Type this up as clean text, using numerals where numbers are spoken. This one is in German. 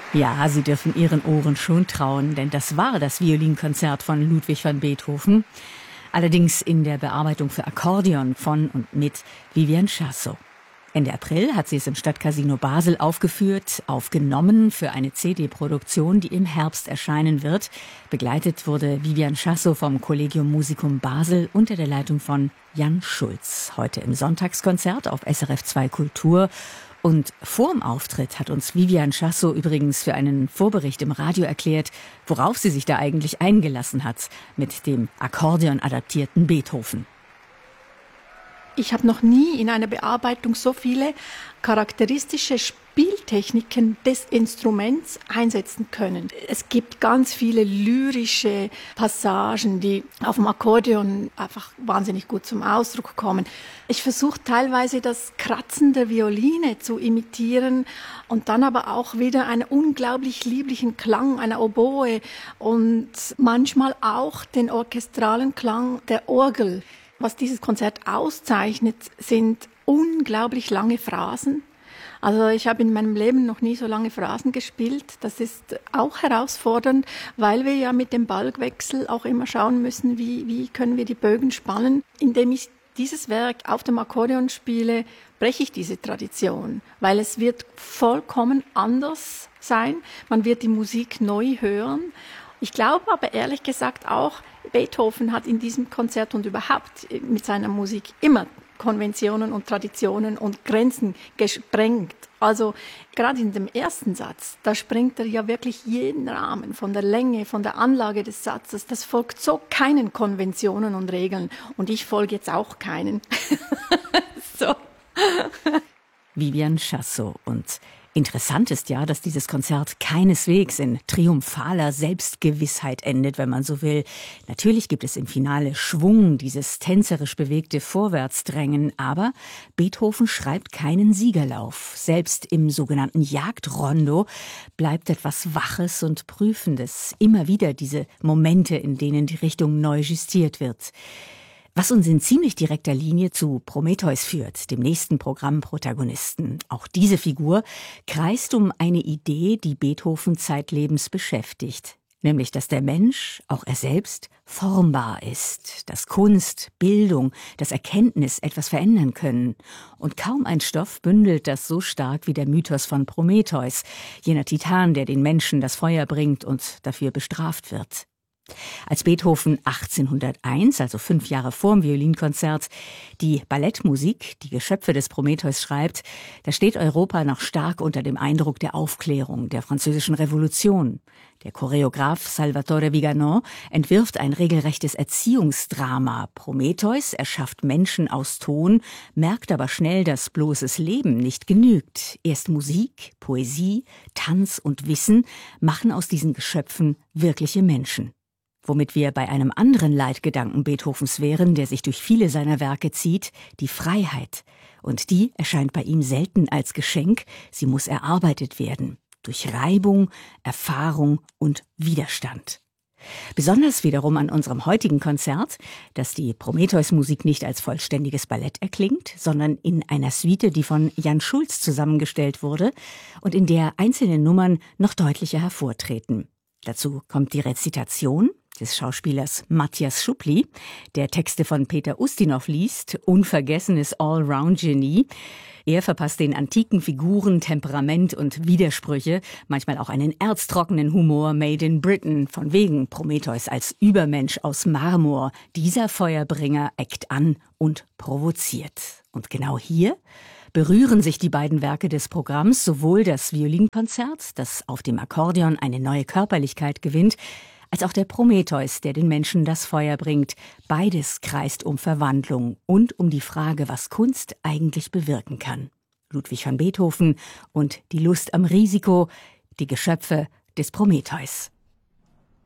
Ja, Sie dürfen Ihren Ohren schon trauen, denn das war das Violinkonzert von Ludwig van Beethoven. Allerdings in der Bearbeitung für Akkordeon von und mit Vivian Chassot. Ende April hat sie es im Stadtcasino Basel aufgenommen für eine CD-Produktion, die im Herbst erscheinen wird. Begleitet wurde Vivian Chassot vom Collegium Musicum Basel unter der Leitung von Jan Schulz. Heute im Sonntagskonzert auf SRF 2 Kultur. Und vorm Auftritt hat uns Vivian Chassot übrigens für einen Vorbericht im Radio erklärt, worauf sie sich da eigentlich eingelassen hat mit dem Akkordeon-adaptierten Beethoven. Ich habe noch nie in einer Bearbeitung so viele charakteristische Spieltechniken des Instruments einsetzen können. Es gibt ganz viele lyrische Passagen, die auf dem Akkordeon einfach wahnsinnig gut zum Ausdruck kommen. Ich versuche teilweise das Kratzen der Violine zu imitieren und dann aber auch wieder einen unglaublich lieblichen Klang einer Oboe und manchmal auch den orchestralen Klang der Orgel. Was dieses Konzert auszeichnet, sind unglaublich lange Phrasen. Also ich habe in meinem Leben noch nie so lange Phrasen gespielt. Das ist auch herausfordernd, weil wir ja mit dem Balgwechsel auch immer schauen müssen, wie können wir die Bögen spannen. Indem ich dieses Werk auf dem Akkordeon spiele, breche ich diese Tradition, weil es wird vollkommen anders sein. Man wird die Musik neu hören. Ich glaube aber ehrlich gesagt auch, Beethoven hat in diesem Konzert und überhaupt mit seiner Musik immer Konventionen und Traditionen und Grenzen gesprengt. Also gerade in dem ersten Satz, da sprengt er ja wirklich jeden Rahmen von der Länge, von der Anlage des Satzes. Das folgt so keinen Konventionen und Regeln. Und ich folge jetzt auch keinen. So. Vivian Chassot. Und interessant ist ja, dass dieses Konzert keineswegs in triumphaler Selbstgewissheit endet, wenn man so will. Natürlich gibt es im Finale Schwung, dieses tänzerisch bewegte Vorwärtsdrängen, aber Beethoven schreibt keinen Siegerlauf. Selbst im sogenannten Jagdrondo bleibt etwas Waches und Prüfendes. Immer wieder diese Momente, in denen die Richtung neu justiert wird. Was uns in ziemlich direkter Linie zu Prometheus führt, dem nächsten Programmprotagonisten. Auch diese Figur kreist um eine Idee, die Beethoven zeitlebens beschäftigt. Nämlich, dass der Mensch, auch er selbst, formbar ist. Dass Kunst, Bildung, das Erkenntnis etwas verändern können. Und kaum ein Stoff bündelt das so stark wie der Mythos von Prometheus, jener Titan, der den Menschen das Feuer bringt und dafür bestraft wird. Als Beethoven 1801, also 5 Jahre vor dem Violinkonzert, die Ballettmusik, die Geschöpfe des Prometheus schreibt, da steht Europa noch stark unter dem Eindruck der Aufklärung, der Französischen Revolution. Der Choreograf Salvatore Vigano entwirft ein regelrechtes Erziehungsdrama. Prometheus erschafft Menschen aus Ton, merkt aber schnell, dass bloßes Leben nicht genügt. Erst Musik, Poesie, Tanz und Wissen machen aus diesen Geschöpfen wirkliche Menschen. Womit wir bei einem anderen Leitgedanken Beethovens wären, der sich durch viele seiner Werke zieht, die Freiheit. Und die erscheint bei ihm selten als Geschenk, sie muss erarbeitet werden. Durch Reibung, Erfahrung und Widerstand. Besonders wiederum an unserem heutigen Konzert, dass die Prometheus-Musik nicht als vollständiges Ballett erklingt, sondern in einer Suite, die von Jan Schulz zusammengestellt wurde und in der einzelne Nummern noch deutlicher hervortreten. Dazu kommt die Rezitation des Schauspielers Matthias Schupli, der Texte von Peter Ustinov liest, unvergessenes Allround-Genie. Er verpasst den antiken Figuren Temperament und Widersprüche, manchmal auch einen erztrockenen Humor made in Britain, von wegen Prometheus als Übermensch aus Marmor. Dieser Feuerbringer eckt an und provoziert. Und genau hier berühren sich die beiden Werke des Programms, sowohl das Violinkonzert, das auf dem Akkordeon eine neue Körperlichkeit gewinnt, als auch der Prometheus, der den Menschen das Feuer bringt. Beides kreist um Verwandlung und um die Frage, was Kunst eigentlich bewirken kann. Ludwig van Beethoven und die Lust am Risiko, die Geschöpfe des Prometheus.